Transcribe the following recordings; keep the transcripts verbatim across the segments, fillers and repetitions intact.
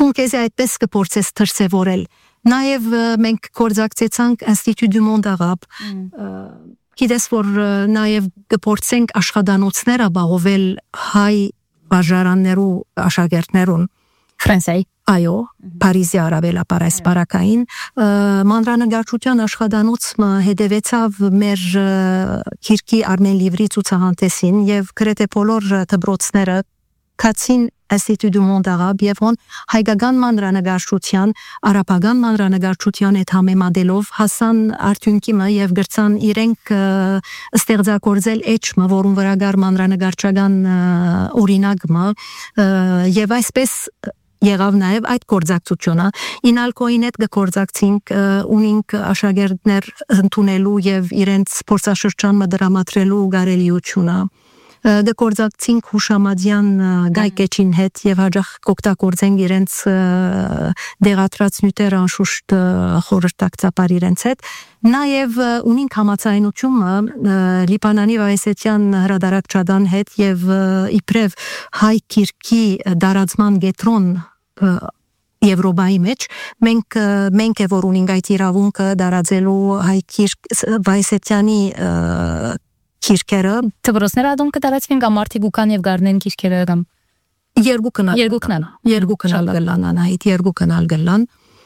Թուն քեզ այդպես կփորձես դրսևորել։ Նաև մենք կորձակցեցանք Institut du Monde Arabe, գիտես որ նաև կփորձենք աշխատանոցներ ապահովել հայ բաժարաններու աշակերտներուն Ֆրանսիայի այո Փարիզի արաբելապարասպարակային մանրանկարչության աշխատանոցը հետևեցավ մեր քիրքի Armen Livre-ի ցուցահանդեսին եւ գրեթե բոլոր դպրոցները կացին Institut du Monde Arabe եւ on հայկական մանրանկարչության, արաբական մանրանկարչության հետ համեմատելով հասան արդյունքի եւ գրցան իրենք ստեղծագործել էջը, որում վրա գար մանրանկարչական օրինակը եւ այսպես եղավ նաև այդ գործակցությունը ինալկոին հետ գործակցինք ունինք աշակերտներ ընդունելու եւ իրենց փորձաշրջանը դրամատրելու կարելիությունը գործակցինք Հուշամադյան Գայկեչին հետ եւ հաջող կօգտագործենք իրենց դեղատրացնյութեր անշուշտ խորհրդակցաբար իրենց հետ նաև ունինք համացայնությունը Լիբանանի Վայսետյան հրադարակչական հետ եւ իբրև հայ քիրքի դարածման գետրոն Եվրոպայի մեջ մենք մենք է որ ունենք այդ իրավունքը դարածելու հայ քիրք Վայսետյանի քիրքերը դպրոցները ադոմ կդարածվին կամ մարդիկ ուկան եւ գարնեն քիրքերը կամ երկու կնալ երկու կնալ երկու կնալ գլան անահիտ երկու կնալ գլան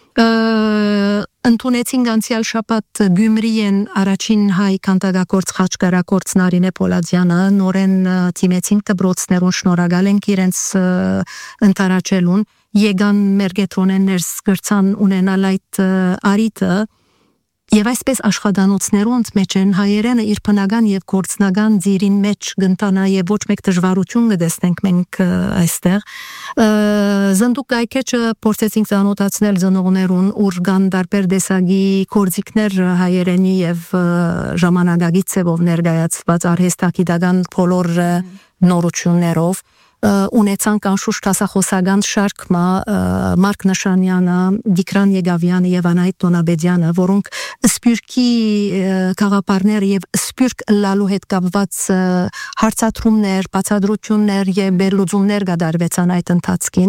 ընդունեցին անցյալ շաբաթ Գյումրիեն առաջին հայ կանտագակորց խաչկարակորց Նարինե Պոլադյանը նորեն թիմեցին դպրոցներուն շնորհակալ ենք իրենց ընտարաչելուն եկան մեր գետրոններս գրցան ունենալ այդ արիտը Եվ այսպես աշխատանոցներոնց մեջ են հայերենը իր բնական եւ գործնական ձիրին մեջ գտնանա եւ ոչ մեկ դժվարություն կդեսնենք մենք այստեղ զնդուկ գայքեչը փորձեցինք զանոթացնել զնողներուն ուր կան տարբեր դեսագի կորձիկներ հայերենի եւ ժամանակակից ծավով ներկայացված արհեստագիտական բոլոր նորություններով ունեցանք անշուշտ ասախոսական շարքմա Մարկ Նշանյանը, Դիկրան Եգավյանը եւ Անահիտ Տոնաբեդյանը, որոնք սպյուրքի խաղապարներ եւ սպյուրք լալու հետ կապված հարցադրումներ, բացատրություններ եւ բերլուծումներ կդարվեցան այդ ընթացքին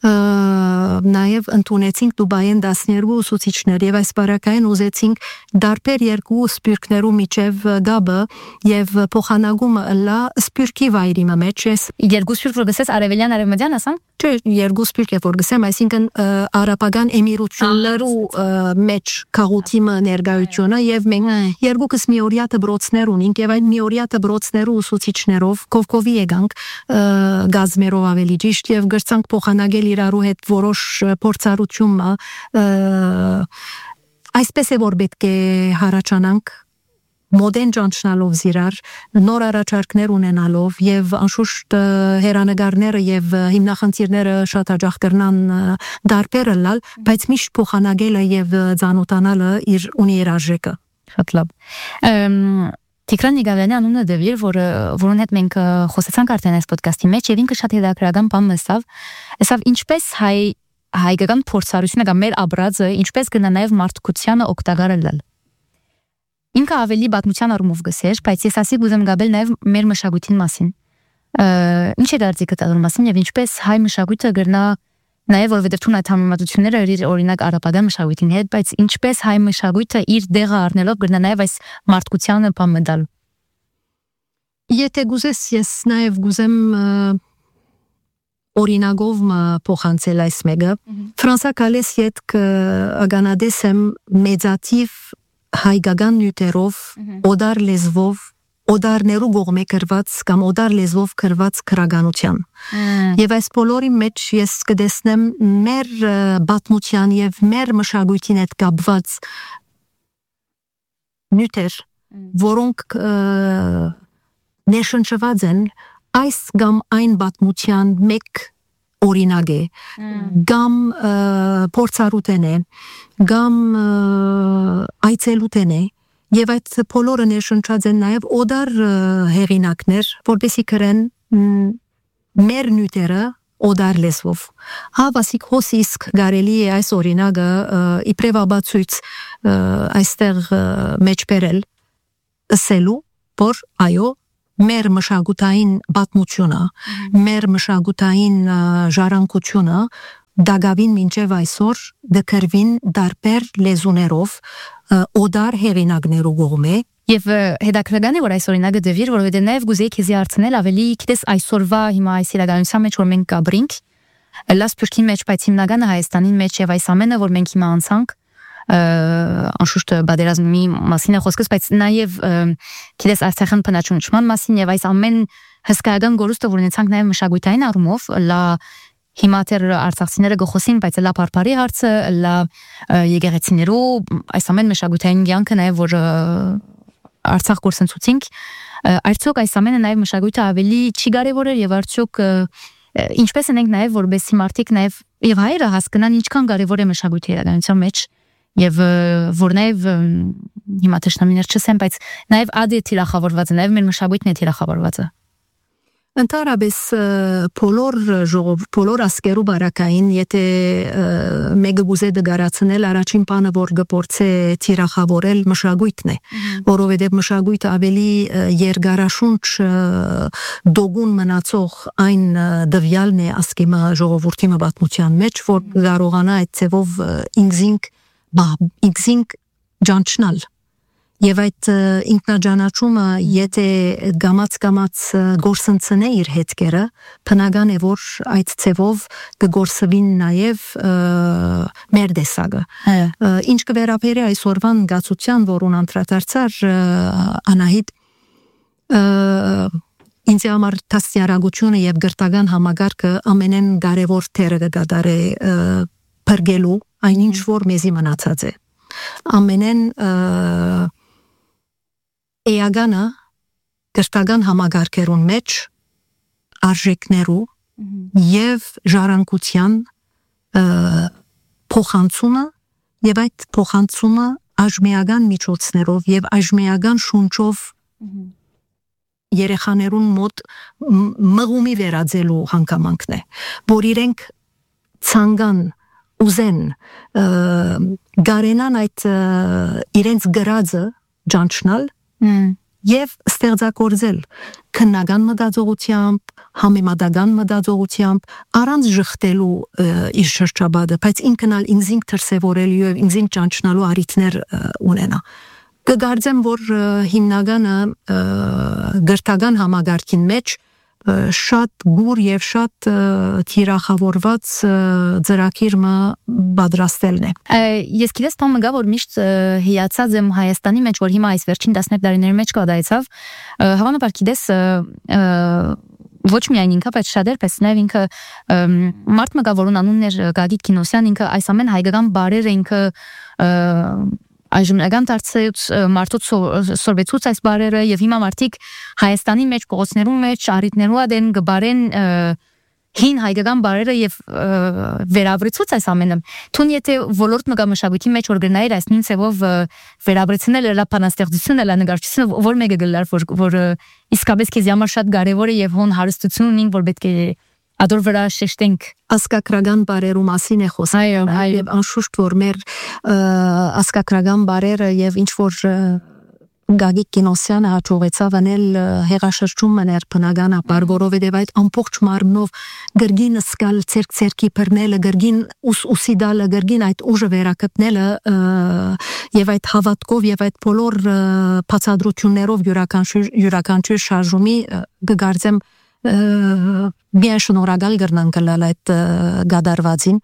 նաեւ ընդունեցինք Դուբայեն տասներկու ուսուցիչներ եւ այս բարակային ուզեցինք դարբեր երկու սպյուրքներու միջև գաբը եւ փոխանակումը լա սպյուրքի վայրի մեջ երկու սպյուրք որ գսես արևելյան արևմտյան ասան չէ երկու սպյուրք է որ գսեմ այսինքն արաբական էմիրություններու մեջ քաղուտիմը ներկայությունը եւ մենք երկուքս միօրյա դպրոցներ ունենք եւ այդ միօրյա դպրոցներու ուսուցիչներով կովկովի եկանք գազմերով ավելի ճիշտ եւ գրցանք փոխանակել իրարու հետ որոշ փորձառություն այսպես է որ պետք է հարաճանանք մոդեն ճանչնալով զիրար, նոր առաջարկներ ունենալով եւ անշուշտ հերանեկարները եւ հիմնախնդիրները շատ հաջող կրնան դարբերը լալ, բայց միշտ փոխանակելը եւ ծանոթանալը իր ունի իր արժեքը։ Շատ լավ։ Տիգրան Եգավյանի անունը դեպիր, որ որոնց հետ մենք խոսեցանք արդեն այս ոդկասթի մեջ եւ ինքը շատ հետաքրքրական բան մսավ, ասավ ինչպես հայ հայկական փորձառությունը կամ մեր աբրածը ինչպես կնա նաեւ մարդկությանը օգտակար լալ։ Ինքը ավելի բացմության առումով գսեր, բայց ես ասի գուզեմ գաբել նաև մեր մշակույթին մասին։ Ինչ է դարձի կտալու մասին եւ ինչպես հայ մշակույթը գրնա նաև որովհետեւ թուն այդ համեմատությունները իր օրինակ արաբական մշակույթին հետ, բայց ինչպես հայ մշակույթը իր դեղը առնելով գրնա նաև այս մարդկությանը բամդալ։ Եթե գուզես ես նաև գուզեմ օրինակով փոխանցել այս մեկը ֆրանսակալես յետք ագանադեսեմ մեծատիվ հայկական նյութերով, օդար լեզվով, օդարներու գողմե կրված կամ օդար լեզվով կրված քրագանության։ Եվ այս բոլորի մեջ ես կդեսնեմ մեր բաթմության եւ մեր մշակույթին հետ կապված նյութեր, որոնք ներշնչված են այս կամ այն բաթմության մեկ օրինակ է, կամ փորձառութեն է, կամ այցելութեն է, եւ այդ բոլորը ներշնչած են նաեւ օդար հեղինակներ, որպեսզի կրեն մեր նյութերը օդար լեզվով։ Հավասիկ հոսիսկ գարելի է այս օրինակը իբրև աբացույց այստեղ մեջ բերել, ասելու, որ այո մեր մշակութային բացմությունը, մեր մշակութային ժառանգությունը դագավին մինչև այսօր դկրվին դարբեր լեզուներով օդար հեղինակներու կողմէ Եվ հետաքրքրական է որ այս օրինակը դվիր, որովհետև նաև գուզեի քեզի հարցնել ավելի գիտես այսօրվա հիմա այս իրականության մեջ որ մենք կաբրինք, լաս փրկին մեջ բայց հիմնականը Հայաստանին մեջ եւ այս ամենը որ մենք հիմա անցանք, անշուշտ բادرազմի մասին է խոսքս, բայց նաև գիտես Արցախյան բնաճնչման մասին եւ այս ամեն հսկայական գորուստը որ ունեցանք նաև մշակութային առումով, լա հիմա դեռ արցախցիները գխոսին, բայց լա բարբարի հարցը, լա եկեղեցիներու այս ամեն մշակութային կյանքը նաև որ Արցախ գործընծուցինք, արդյոք այս ամենը նաև մշակույթը ավելի չի կարևորել եւ արդյոք ինչպես ենք նաև որբեսի մարդիկ նաև եւ հայերը հասկանան ինչքան կարևոր է մշակույթի իրականության մեջ եւ որ նաև հիմա թշնամիներ չսեն, բայց նաև ադե թիրախավորված է, նաև մեր մշակույթն է թիրախավորված է Ընդհանրապես բոլոր ժողով բոլոր ասկերու բարակային եթե մեկը գուզե դգարացնել առաջին բանը որ գործե թիրախավորել մշակույթն է որովհետև մշակույթը ավելի երկարաշունչ դոգուն մնացող այն դվյալն է ասկի ժողովրդի պատմության մեջ որ կարողանա այդ ցևով ինքզինք ինքզինք ջանչնալ Եվ այդ ինքնաջանաչումը եթե գամած-գամած գործընծնե իր հետքերը, բնական է որ այդ ցևով կգործվին նաև մեր դեսագը։ Ինչ կվերապերի այսօրվան գացության, որուն անդրադարձար Անահիտ ինձ համար տասնյարագությունը եւ գրթական համագարկը ամենեն կարևոր թերը կգադարե բրգելու այն ինչ որ մեզի մնացած է։ Ամենեն Էագանը գրթական համագարկերուն մեջ արժեքներու եւ ժառանգության փոխանցումը եւ այդ փոխանցումը աժմիական միջոցներով եւ աժմիական շունչով երեխաներուն մոտ մղումի վերածելու հանգամանքն է որ իրենք ցանգան ուզեն գարենան այդ իրենց գրածը ջանչնալ Եվ ստեղծագործել քննական մտածողությամբ, համեմատական մտածողությամբ, առանց ժխտելու իր շրջապատը, բայց ինքնալ ինքզինք դրսևորելու եւ ինքզինք ճանչնալու առիթներ ունենա։ Կգարձեմ, որ հիմնականը գրթական համագարկին մեջ շատ գուր եւ շատ թիրախավորված ծրագիրը պատրաստելն է։ Ես գիտես բանը գա որ միշտ հիացած եմ Հայաստանի մեջ որ հիմա այս վերջին տասնյակ տարիների մեջ կդայեցավ հավանաբար գիտես ոչ միայն ինքը բայց շատեր պես նաև ինքը մարդ մգա որուն անունն էր Գագիկ Կինոսյան ինքը այս ամեն հայկական բարերը ինքը Այժմնական դարձած մարդոց սորվեցուց այս բարերը եւ հիմա մարդիկ Հայաստանի մեջ փողոցներու մեջ առիթներու ադեն գբարեն հին հայկական բարերը եւ վերաբրեցուց այս ամենը թուն եթե ոլորտ մգա մշակույթի մեջ որ գնայր այս նույն ցևով վերաբրեցնել լա բանաստեղծությունը լա նկարչությունը որ մեկը գլար որ որ իսկապես քեզ համար շատ կարեւոր է եւ հոն հարստություն ունին որ պետք է Ադոր վրա շեշտենք ասկակրական բարերու մասին է խոսում եւ անշուշտ որ մեր ասկակրական բարերը եւ ինչ որ Գագիկ Կինոսյանը հաջողեցավ անել հեղաշրջումը բնականաբար որովհետեւ այդ ամբողջ մարմնով գրգին սկալ ցերկ-ցերկի բռնելը գրգին ուս ուսիդալը գրգին այդ ուժը վերակպնելը եւ այդ հավատքով եւ այդ բոլոր բացատրություններով յուրաքանչյուր յուրաքանչյուր շարժումի կգարձեմ Bien շնորհակալ գրնան կլալ այդ գադարվածին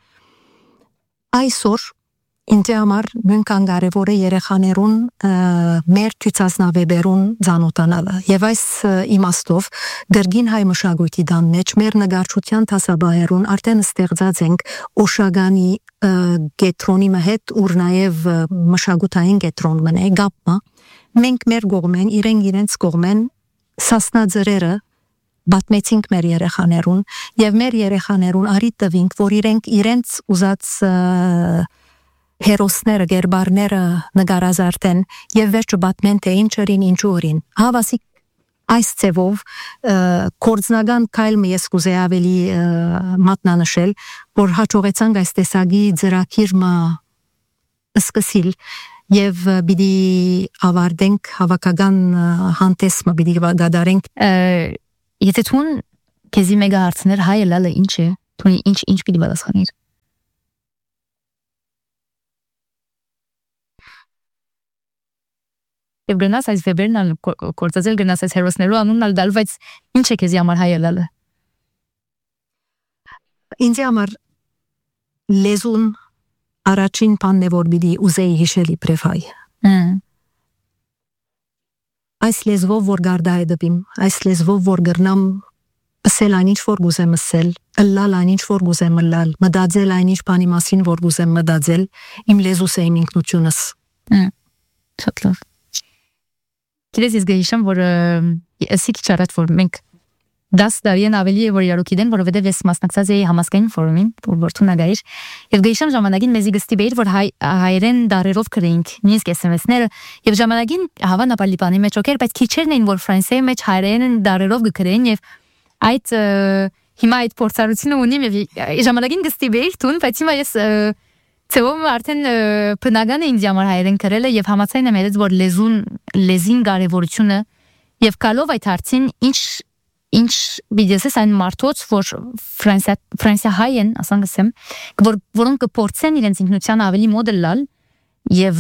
այսօր ինձ համար նույնքան կարևոր է երեխաներուն մեր ցուցասնավեբերուն ծանոթանալը եւ այս իմաստով դերգին հայ մշակույթի դան մեջ մեր նկարչության տասաբահերուն արդեն ստեղծած ենք Օշագանի գետրոնի հետ ուր նաեւ մշակութային գետրոն մնե գապը մենք մեր կողմեն իրենք իրենց կողմեն սասնաձրերը Բատմեցինք մեր երեխաներուն եւ մեր երեխաներուն արիտ տվինք որ իրենք իրենց ուզած հերոսները գերբարները նկարազարդեն եւ վերջը բատմեն թե ինչերին ինչուրին հավասիկ այս ցևով կորձնական կայլը ես կուզեի ավելի մատնանշել որ հաջողեցանք այս տեսակի ծրագիրը սկսել եւ բիդի ավարտենք հավաքական հանդեսը բիդի գադարենք Եթե թուն քեզի մեգա հարցներ հայը լալը ինչ է, թունի ինչ ինչ պիտի պատասխանիր։ Եվ գնաս այս վեբերն ալ կործածել, գնաս այս հերոսներու անունն ալ դալ, բայց ինչ է քեզի համար հայելալը։ Ինձ համար լեզուն առաջին բանն է, որ պիտի ուզեի հիշել իբրև հայ։ Այս լեզվով որ գարդա է դպիմ, այս լեզվով որ գրնամ ասել այն ինչ որ գուզեմ ասել, ըլլալ այն ինչ որ գուզեմ ըլլալ, մտածել այն ինչ բանի մասին որ գուզեմ մտածել, իմ լեզուս է իմ ինքնությունս։ Շատ լավ։ Գիտես, ես գեհիշամ, որ ասի քիչ առաջ որ մենք դաս տարին ավելի է որ իրարու գիտեն, որովհետև ես մասնակցած էի համասկային ֆորումին, որ թունագայր, եւ գեհիշամ ժամանակին մեզի գստիբեիր, որ հայ հայերեն դարերով գրեինք, նույնիսկ էս էմ էս-ները, եւ ժամանակին հավանաբար լիպանի մեջ օքեր, բայց քիչերն էին, որ ֆրանսիայի մեջ հայերեն դարերով գրեին եւ այդ հիմա այդ փորձառությունը ունիմ եւ ժամանակին գստիբեիր տուն, բայց հիմա ես ծեվում արդեն բնական է ինձ համար հայերեն գրելը եւ համաձայն եմ երես, որ լեզուն լեզին կարեւորությունը եւ կալով այդ հարցին ինչ ինչ բիդեսես այն մարդոց, որ Ֆրանսիա Ֆրանսիա հայեն, ասենք ասեմ, որ որոնք կփորձեն իրենց ինքնության ավելի մոդելալ եւ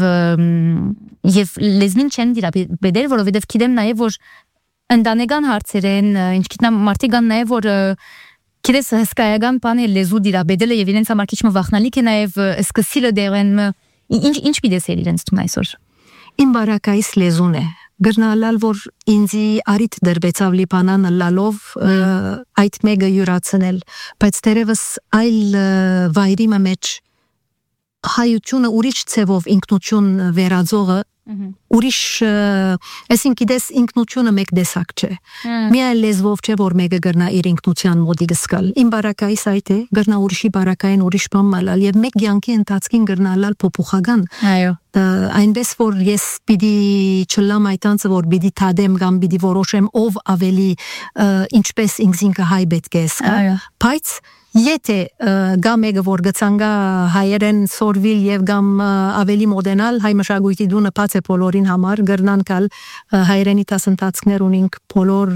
եւ լեզնին չեն դիրա բերել, որովհետեւ գիտեմ նաեւ որ ընդանեկան հարցերեն, ինչ գիտնամ մարդիկ կան նաեւ որ գիտես հսկայական բան է լեզու դիրա բերելը եւ իրենց համար քիչ մվախնալիք է նաեւ սկսիլը դերեն ինչ ինչ բիդեսել իրենց տուն այսօր։ Իմ բարակայիս լեզուն է գրնալալ որ ինձի արիտ դրբեցավ լիբանան լալով այդ մեգը յուրացնել, բայց դերևս այլ վայրի մեջ հայությունը ուրիշ ցևով ինքնություն վերածողը ուրիշ այսինքն գիտես ինքնությունը մեկ դեսակ չէ։ Միայն լեզվով չէ որ մեկը գրնա իր ինքնության մոդի գսկալ։ Իմ բարակայիս այդ է գրնա ուրիշի բարակային ուրիշ բան մալալ եւ մեկ յանքի ընթացքին գրնալալ փոփոխական։ Այո։ Այնպես որ ես պիտի չլամ այդ անձը որ պիտի թադեմ կամ պիտի որոշեմ ով ավելի ինչպես ինքնին հայ պետք է սկա։ Բայց եթե գամ եկը որ գցանգա հայերեն սորվիլ եւ գամ ավելի մոդենալ հայ մշակույթի դունը բաց է բոլորին համար գրնան կալ հայերենի դասընթացներ ունենք բոլոր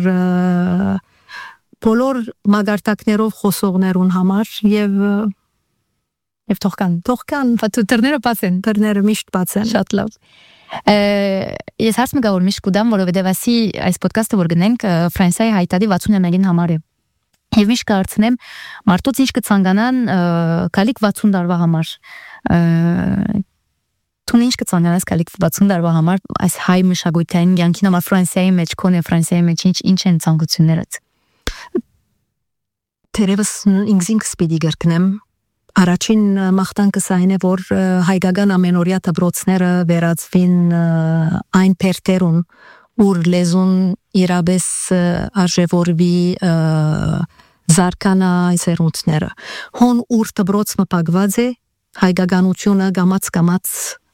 բոլոր մագարտակներով խոսողներուն համար եւ եւ թողքան թողքան ֆատուտերները բաց են դերները միշտ բաց են շատ լավ ես հարց մգա որ միշտ կուդամ որովհետեւ ասի այս ոդկասթը որ գնենք Ֆրանսիայի հայտարարի վաթսունամյակին համար է Եվ միշտ կարծնեմ մարդոց ինչ կցանկանան կալիք վաթսուն տարվա համար Տուն ինչ կցանկանաս կալիք վաթսուն տարվա համար այս հայ մշակույթային յանքին համար Ֆրանսիայի մեջ կոնե Ֆրանսիայի մեջ ինչ ինչ են ցանկություններդ Թերևս ինքսինքս պիտի գրկնեմ Առաջին մաղթանքս այն է որ հայկական ամենօրյա դպրոցները վերածվին այն պերտերուն ուր լեզուն իրաբես արժևորվի զարկանա այսերունցները հոն ուր դպրոց մպակված է հայկականությունը գամած գամած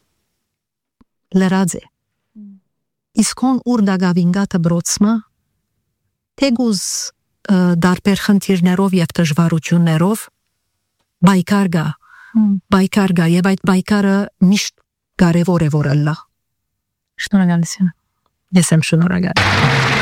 լրած է իսկ հոն ուր դագավինգա դպրոցը թեգուզ դարբեր խնդիրներով եւ դժվարություններով բայկար գա բայկար գա եւ այդ բայկարը միշտ կարեւոր է որ ըլլա Շնորհակալություն Ես եմ շնորհակալ